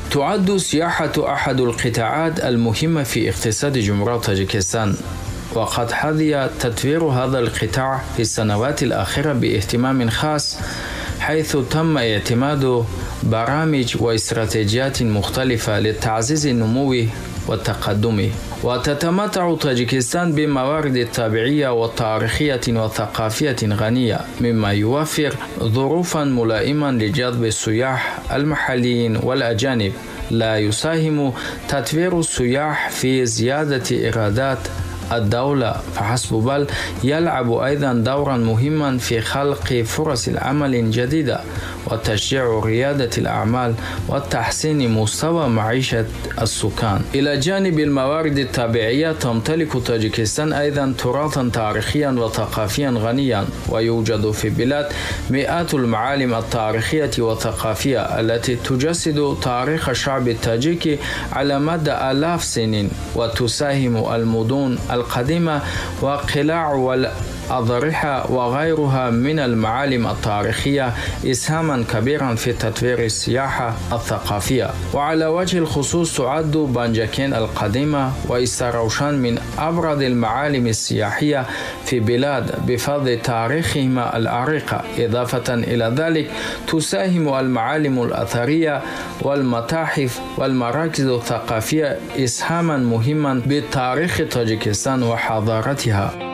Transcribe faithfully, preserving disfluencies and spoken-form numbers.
تعد السياحة أحد القطاعات المهمة في اقتصاد جمهورية طاجيكستان، وقد حظي تطوير هذا القطاع في السنوات الأخيرة باهتمام خاص، حيث تم اعتماد برامج واستراتيجيات مختلفة لتعزيز النمو والتقدم. وتتمتع طاجيكستان بموارد طبيعية وتاريخية وثقافية غنية، مما يوفر ظروفا ملائمة لجذب السياح المحليين والأجانب. لا يساهم تطوير السياح في زيادة إيرادات الدولة فحسب، بل يلعب أيضا دورا مهما في خلق فرص العمل الجديدة وتشجيع ريادة الأعمال وتحسين مستوى معيشة السكان. إلى جانب الموارد الطبيعية، تمتلك طاجيكستان أيضا تراثا تاريخيا وثقافيا غنيا، ويوجد في البلاد مئات المعالم التاريخية والثقافية التي تجسد تاريخ الشعب التاجيكي على مدى آلاف سنين، وتساهم المدن القديمة وقلاع والأضرحة وغيرها من المعالم التاريخية إسهاما كبيرا في تطوير السياحة الثقافية. وعلى وجه الخصوص تعد بانجاكين القديمة وإستروشان من أبرز المعالم السياحية في البلاد بفضل تاريخهما العريق. إضافة إلى ذلك، تساهم المعالم الأثرية والمتاحف والمراكز الثقافية إسهاما مهما بتاريخ طاجيكستان وحضارتها.